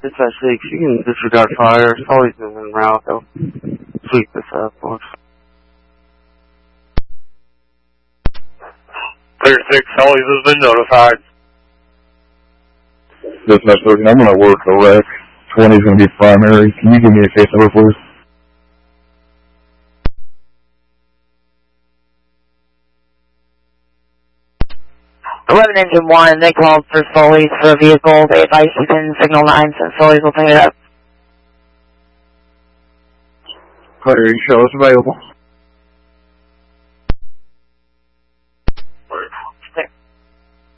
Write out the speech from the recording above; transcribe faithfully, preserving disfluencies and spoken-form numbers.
Dispatch six, you can disregard fire. Sully's been en route. They'll sweep this up for us. Clear six, Sully's has been notified. Dispatch thirteen, I'm going to work a wreck. twenty is going to be primary. Can you give me a case number, please? eleven engine one, they called for Sully's for a vehicle. They advised you can signal nine since Sully's will pick it up. Clear, show us available.